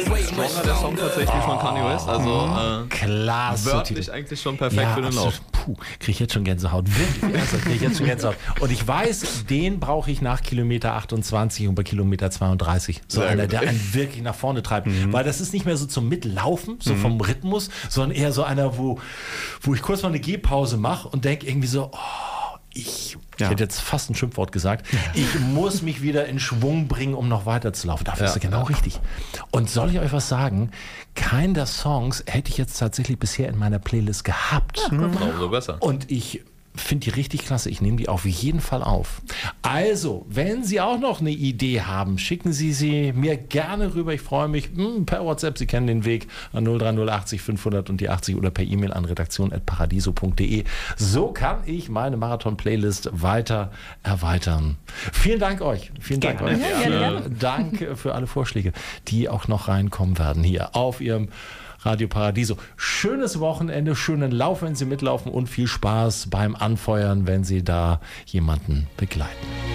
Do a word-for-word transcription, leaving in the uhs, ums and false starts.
Stronger, der Song tatsächlich von Kanye West. Also äh, Klasse. wörtlich Titel. eigentlich schon perfekt Ja, für den absolut. Lauf. Puh, kriege ich jetzt schon Gänsehaut. Wirklich, ernsthaft, krieg ich jetzt schon Gänsehaut. Und ich weiß, den brauche ich nach Kilometer achtundzwanzig und bei Kilometer zweiunddreißig. So Sehr einer, gut. der einen wirklich nach vorne treibt. Weil das ist nicht mehr so zum Mitlaufen, so vom Rhythmus, sondern eher so einer, wo, wo ich kurz mal eine Gehpause mache und denke irgendwie so, oh, ich, Ja. ich hätte jetzt fast ein Schimpfwort gesagt, ich muss mich wieder in Schwung bringen, um noch weiter zu laufen. Dafür Ja. ist er genau richtig. Und soll ich euch was sagen? Keinen der Songs hätte ich jetzt tatsächlich bisher in meiner Playlist gehabt. Umso besser. Und ich finde die richtig klasse. Ich nehme die auf jeden Fall auf. Also, wenn Sie auch noch eine Idee haben, schicken Sie sie mir gerne rüber. Ich freue mich hm, per WhatsApp. Sie kennen den Weg an null drei null achtzig fünfhundert und die achtzig oder per E-Mail an redaktion at paradiso punkt de. So kann ich meine Marathon-Playlist weiter erweitern. Vielen Dank euch. Vielen Dank Gerne. euch. Ja, gerne, Für- gerne. Dank für alle Vorschläge, die auch noch reinkommen werden hier auf Ihrem Radio Paradiso. Schönes Wochenende, schönen Lauf, wenn Sie mitlaufen und viel Spaß beim Anfeuern, wenn Sie da jemanden begleiten.